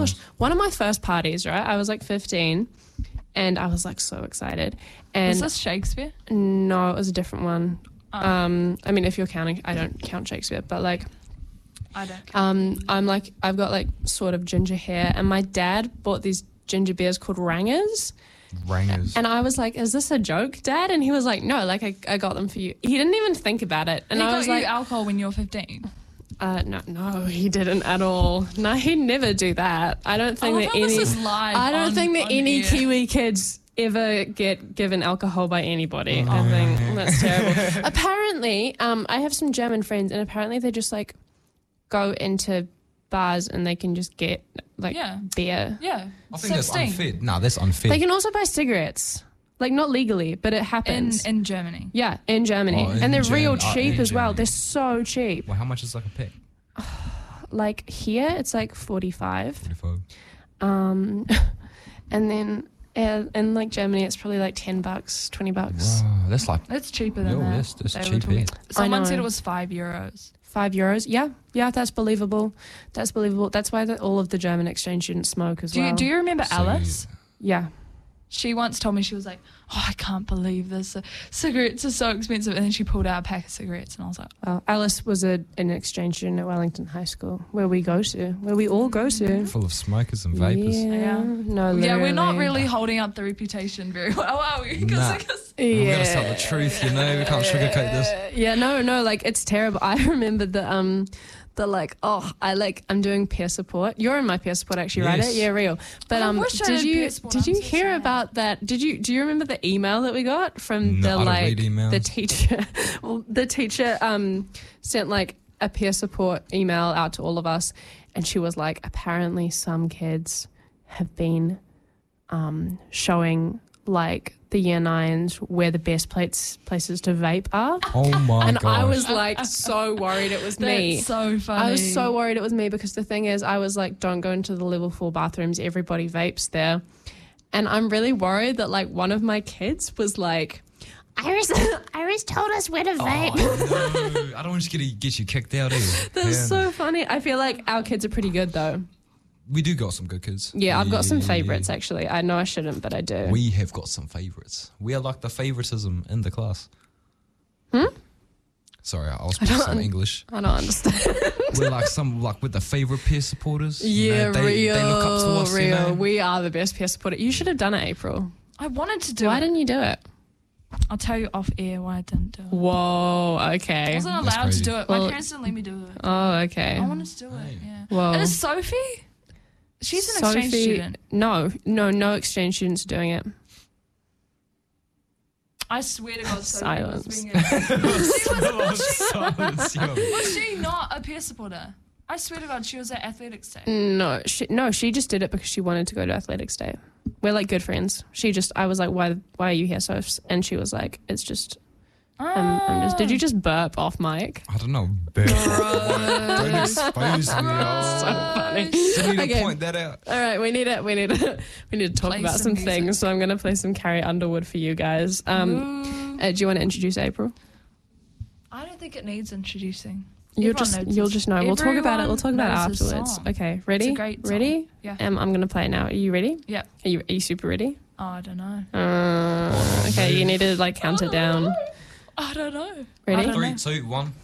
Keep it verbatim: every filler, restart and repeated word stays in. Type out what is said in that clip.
gosh, one of my first parties, right? I was like fifteen and I was like so excited. And was this Shakespeare? No, it was a different one. Oh. Um, I mean, if you're counting, I don't count Shakespeare, but like, I don't. um, I'm like, I've got like sort of ginger hair, and my dad bought these ginger beers called Rangers. Rangers. And I was like, is this a joke, Dad? And he was like, no, like I, I got them for you. He didn't even think about it. And he I got was you like, alcohol when you were fifteen. Uh, no, no, he didn't at all. No, he'd never do that. I don't think I that love how any. this is live I don't on- think that on any air. Kiwi kids ever get given alcohol by anybody. I think that's terrible. Apparently, um, I have some German friends, and apparently they just like go into bars and they can just get like Yeah. beer. Yeah. I think that's sixteen. unfair. No, that's unfair. They can also buy cigarettes, like not legally, but it In happens. in Germany. yeah, in Germany, Oh, in and they're real Germany. Oh, cheap in as well. Germany. They're so cheap. Well, how much is like a pack? Like here, it's like forty-five. forty-five. Um, and then uh, in like Germany, it's probably like ten bucks, twenty bucks, Wow, that's like It's cheaper than yo, that. that's, that's They were cheap talking- here. Someone know. said it was five euros. five euros. Yeah, yeah, that's believable. That's believable. That's why the, all of the German exchange students smoke as Do well. you do you remember So- Alice? Yeah. She once told me, she was like, oh, I can't believe this. Uh, cigarettes are so expensive. And then she pulled out a pack of cigarettes and I was like, Well, Alice was a, an exchange student at Wellington High School, where we go to, where we all go to. Full of smokers and vapors. Yeah. Yeah. No, yeah, we're not literally. really holding up the reputation very well, are we? Because Nah. because- We gotta tell the truth, you know. We can't sugarcoat this. Yeah, no, no, like it's terrible. I remember the um the like oh I like I'm doing peer support. You're in my peer support actually, right? Yes. Yeah, real. But I um wish I did did you peer support. did I'm you so hear sad. about that? Did you do you remember the email that we got from No, the I don't like read emails. the teacher well, the teacher um sent like a peer support email out to all of us, and she was like, apparently some kids have been um showing like the year nines where the best places places to vape are. Oh my And god. I was like so worried it was me. That's so funny. I was so worried it was me because the thing is, I was like, don't go into the level four bathrooms. Everybody vapes there. And I'm really worried that like one of my kids was like, Iris, Iris told us where to vape. Oh, no. I don't want to get, get you kicked out either. That's Yeah. so funny. I feel like our kids are pretty good though. We do got some good kids. Yeah, I've got some favorites actually. I know I shouldn't, but I do. We have got some favorites. We are like the favoritism in the class. Hmm? Sorry, I was speaking some English. I don't understand. We're like some like with the favorite peer supporters. you Yeah, know, they, real, they look up to us. real. You know? We are the best peer supporter. You should have done it, April. I wanted to do Why it. didn't you do it? I'll tell you off air why I didn't do it. Whoa, I okay. wasn't That's allowed to crazy. do it. My Well- parents didn't let me do it. Oh, okay. I wanted to do it, Hey. yeah. Whoa. And is Sophie? She's an exchange Sophie- student. No, no, no exchange students are doing it. I swear to God, Sophie Silence. was being a- Silence, yo. Was she not a peer supporter? I swear to God, she was at Athletics Day. No, she, no, she just did it because she wanted to go to athletics day. We're like good friends. She just, I was like, why, why are you here, Sophs? And she was like, it's just, I'm, I'm just. Did you just burp off mic? I don't know. Bear. Don't expose me. Gross. So funny. You need Okay. to point that out. All right, we need to, we need to, we need to talk Play about some some, music. things. So I'm gonna play some Carrie Underwood for you guys. Um, uh, do you want to introduce April? I don't think it needs introducing. You'll Everyone just, knows you'll this. just know. We'll talk about it. We'll talk about it Everyone knows this afterwards. song. Okay, ready? It's a great song. Ready? Yeah. Um, I'm gonna play it now. Are you ready? Yeah. Are you, are you super ready? Oh, I don't know. Uh, okay, you need to like count it down. I don't know. Ready? I don't Three, know. two, one.